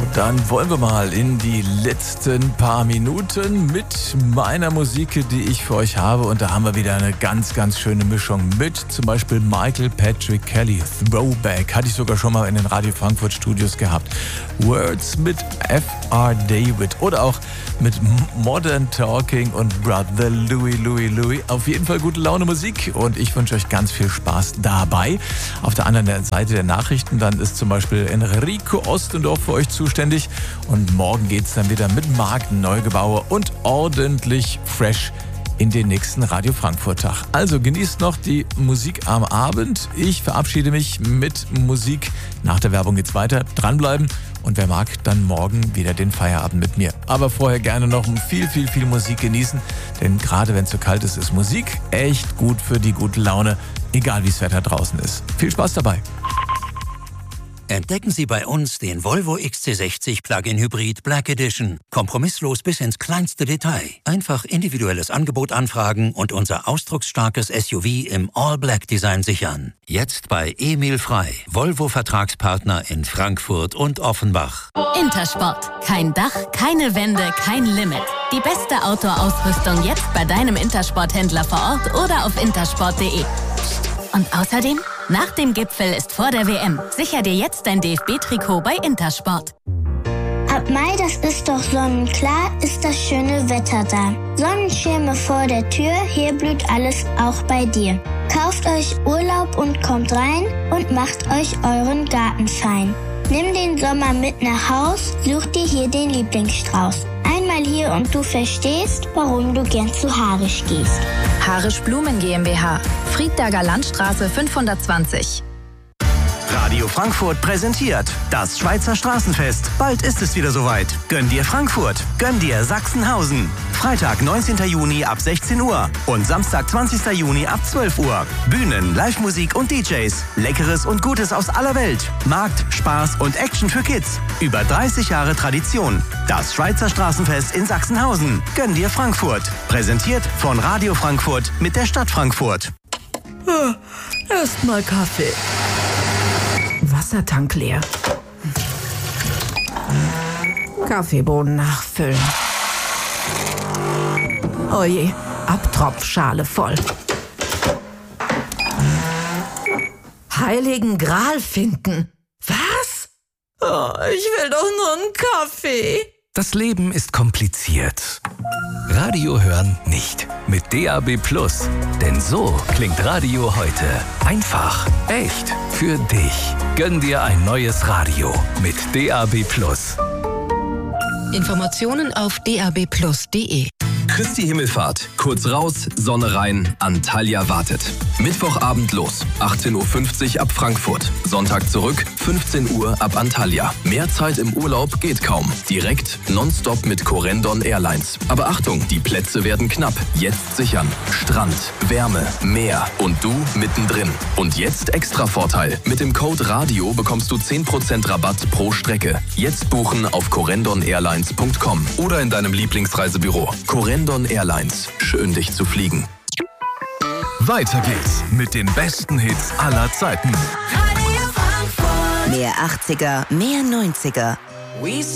Dann wollen wir mal in die letzten paar Minuten mit meiner Musik, die ich für euch habe. Und da haben wir wieder eine ganz, ganz schöne Mischung mit zum Beispiel Michael Patrick Kelly, Throwback. Hatte ich sogar schon mal in den Radio Frankfurt Studios gehabt. Words mit F.R. David oder auch mit Modern Talking und Brother Louie. Auf jeden Fall gute Laune Musik und ich wünsche euch ganz viel Spaß dabei. Auf der anderen Seite der Nachrichten, dann ist zum Beispiel Enrico Ostendorf für euch zuständig und morgen geht's dann wieder mit Marc Neugebauer und ordentlich fresh in den nächsten Radio Frankfurt Tag. Also genießt noch die Musik am Abend. Ich verabschiede mich mit Musik. Nach der Werbung geht's weiter. Dranbleiben und wer mag, dann morgen wieder den Feierabend mit mir. Aber vorher gerne noch viel Musik genießen, denn gerade wenn es so kalt ist, ist Musik echt gut für die gute Laune, egal wie das Wetter draußen ist. Viel Spaß dabei. Entdecken Sie bei uns den Volvo XC60 Plug-in Hybrid Black Edition. Kompromisslos bis ins kleinste Detail. Einfach individuelles Angebot anfragen und unser ausdrucksstarkes SUV im All-Black-Design sichern. Jetzt bei Emil Frei, Volvo-Vertragspartner in Frankfurt und Offenbach. Intersport. Kein Dach, keine Wände, kein Limit. Die beste Outdoor-Ausrüstung jetzt bei deinem Intersport-Händler vor Ort oder auf intersport.de. Und außerdem, nach dem Gipfel ist vor der WM. Sicher dir jetzt dein DFB-Trikot bei Intersport. Ab Mai, das ist doch sonnenklar, ist das schöne Wetter da. Sonnenschirme vor der Tür, hier blüht alles auch bei dir. Kauft euch Urlaub und kommt rein und macht euch euren Garten fein. Nimm den Sommer mit nach Haus, such dir hier den Lieblingsstrauß. Einmal hier und du verstehst, warum du gern zu Harisch gehst. Harisch Blumen GmbH, Friedberger Landstraße 520. Radio Frankfurt präsentiert das Schweizer Straßenfest. Bald ist es wieder soweit. Gönn dir Frankfurt, gönn dir Sachsenhausen. Freitag, 19. Juni ab 16 Uhr und Samstag, 20. Juni ab 12 Uhr. Bühnen, Live-Musik und DJs. Leckeres und Gutes aus aller Welt. Markt, Spaß und Action für Kids. Über 30 Jahre Tradition. Das Schweizer Straßenfest in Sachsenhausen. Gönn dir Frankfurt. Präsentiert von Radio Frankfurt mit der Stadt Frankfurt. Erstmal Kaffee. Wassertank leer. Kaffeebohnen nachfüllen. Oje, Abtropfschale voll. Heiligen Gral finden. Was? Oh, ich will doch nur einen Kaffee. Das Leben ist kompliziert. Radio hören nicht. Mit DAB+. Denn so klingt Radio heute. Einfach, echt, für dich. Gönn dir ein neues Radio mit DAB+. Informationen auf dab+.de. Christi Himmelfahrt. Kurz raus, Sonne rein, Antalya wartet. Mittwochabend los, 18.50 Uhr ab Frankfurt. Sonntag zurück, 15 Uhr ab Antalya. Mehr Zeit im Urlaub geht kaum. Direkt, nonstop mit Corendon Airlines. Aber Achtung, die Plätze werden knapp. Jetzt sichern. Strand, Wärme, Meer und du mittendrin. Und jetzt extra Vorteil. Mit dem Code RADIO bekommst du 10% Rabatt pro Strecke. Jetzt buchen auf correndonairlines.com oder in deinem Lieblingsreisebüro. Corendon Airlines. Schön, dich zu fliegen. Weiter geht's mit den besten Hits aller Zeiten. Mehr 80er, mehr 90er.